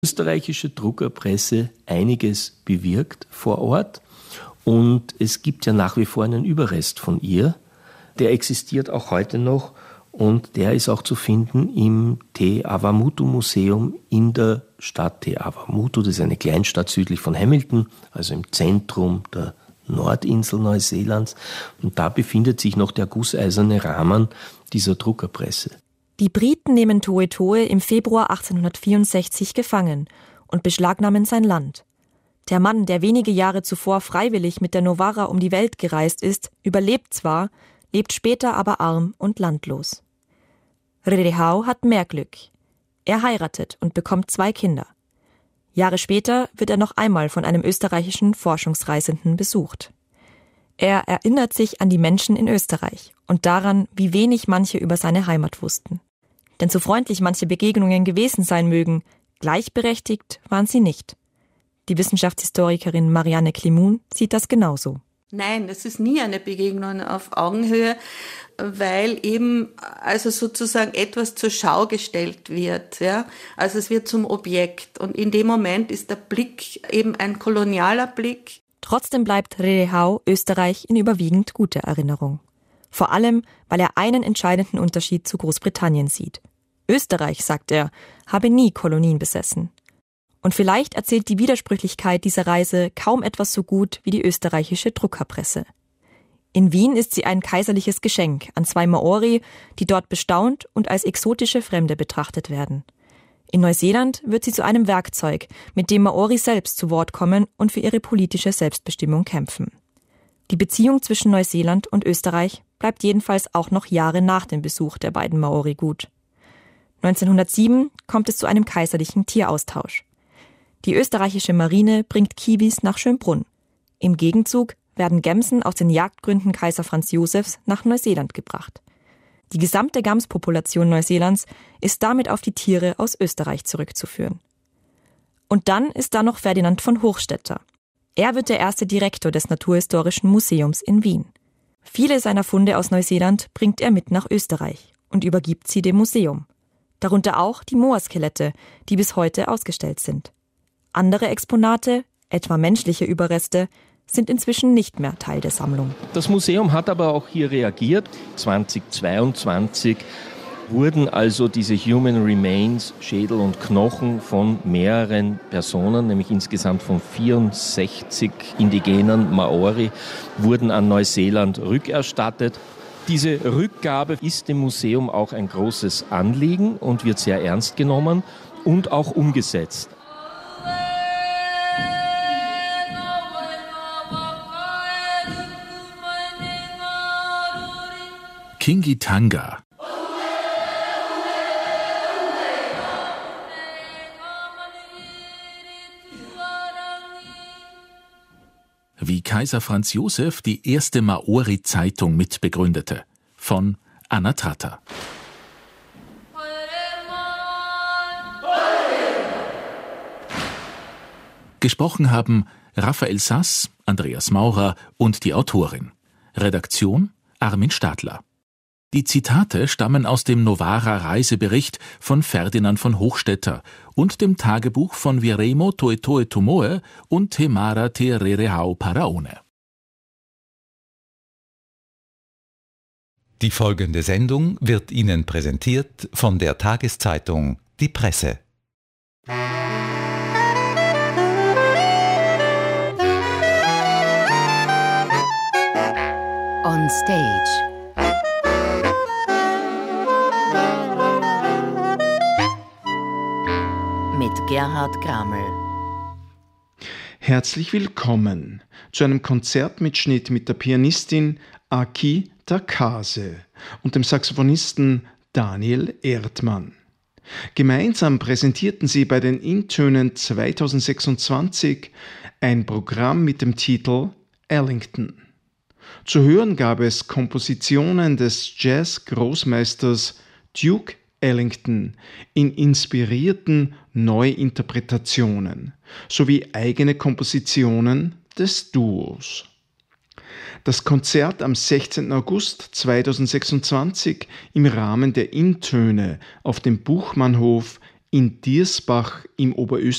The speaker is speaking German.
österreichische Druckerpresse einiges bewirkt vor Ort. Und es gibt ja nach wie vor einen Überrest von ihr. Der existiert auch heute noch und der ist auch zu finden im Te Awamutu Museum in der Stadt Te Awamutu. Das ist eine Kleinstadt südlich von Hamilton, also im Zentrum der Nordinsel Neuseelands. Und da befindet sich noch der gusseiserne Rahmen dieser Druckerpresse. Die Briten nehmen To'e im Februar 1864 gefangen und beschlagnahmen sein Land. Der Mann, der wenige Jahre zuvor freiwillig mit der Novara um die Welt gereist ist, überlebt zwar, lebt später aber arm und landlos. Rerehau hat mehr Glück. Er heiratet und bekommt 2 Kinder. Jahre später wird er noch einmal von einem österreichischen Forschungsreisenden besucht. Er erinnert sich an die Menschen in Österreich und daran, wie wenig manche über seine Heimat wussten. Denn so freundlich manche Begegnungen gewesen sein mögen, gleichberechtigt waren sie nicht. Die Wissenschaftshistorikerin Marianne Klimun sieht das genauso. Nein, es ist nie eine Begegnung auf Augenhöhe, weil eben also sozusagen etwas zur Schau gestellt wird. Ja? Also es wird zum Objekt und in dem Moment ist der Blick eben ein kolonialer Blick. Trotzdem bleibt Rerehau Österreich in überwiegend guter Erinnerung. Vor allem, weil er einen entscheidenden Unterschied zu Großbritannien sieht. Österreich, sagt er, habe nie Kolonien besessen. Und vielleicht erzählt die Widersprüchlichkeit dieser Reise kaum etwas so gut wie die österreichische Druckerpresse. In Wien ist sie ein kaiserliches Geschenk an 2 Maori, die dort bestaunt und als exotische Fremde betrachtet werden. In Neuseeland wird sie zu einem Werkzeug, mit dem Maori selbst zu Wort kommen und für ihre politische Selbstbestimmung kämpfen. Die Beziehung zwischen Neuseeland und Österreich bleibt jedenfalls auch noch Jahre nach dem Besuch der beiden Maori gut. 1907 kommt es zu einem kaiserlichen Tieraustausch. Die österreichische Marine bringt Kiwis nach Schönbrunn. Im Gegenzug werden Gämsen aus den Jagdgründen Kaiser Franz Josefs nach Neuseeland gebracht. Die gesamte Gamspopulation Neuseelands ist damit auf die Tiere aus Österreich zurückzuführen. Und dann ist da noch Ferdinand von Hochstetter. Er wird der erste Direktor des Naturhistorischen Museums in Wien. Viele seiner Funde aus Neuseeland bringt er mit nach Österreich und übergibt sie dem Museum. Darunter auch die Moa-Skelette, die bis heute ausgestellt sind. Andere Exponate, etwa menschliche Überreste, sind inzwischen nicht mehr Teil der Sammlung. Das Museum hat aber auch hier reagiert. 2022 wurden also diese Human Remains, Schädel und Knochen von mehreren Personen, nämlich insgesamt von 64 indigenen Maori, wurden an Neuseeland rückerstattet. Diese Rückgabe ist dem Museum auch ein großes Anliegen und wird sehr ernst genommen und auch umgesetzt. Kingitanga. Wie Kaiser Franz Josef die erste Maori-Zeitung mitbegründete, von Anna Tratter. Gesprochen haben Raphael Sass, Andreas Maurer und die Autorin. Redaktion Armin Stadler. Die Zitate stammen aus dem Novara-Reisebericht von Ferdinand von Hochstetter und dem Tagebuch von Viremo To'etoe Tumoe und Temara Te Rerehau Paraone. Die folgende Sendung wird Ihnen präsentiert von der Tageszeitung Die Presse. On Stage. Mit Gerhard Graml. Herzlich willkommen zu einem Konzertmitschnitt mit der Pianistin Aki Takase und dem Saxophonisten Daniel Erdmann. Gemeinsam präsentierten sie bei den Intönen 2026 ein Programm mit dem Titel Ellington. Zu hören gab es Kompositionen des Jazz-Großmeisters Duke Ellington in inspirierten Neuinterpretationen sowie eigene Kompositionen des Duos. Das Konzert am 16. August 2026 im Rahmen der Intöne auf dem Buchmannhof in Diersbach im Oberösterreich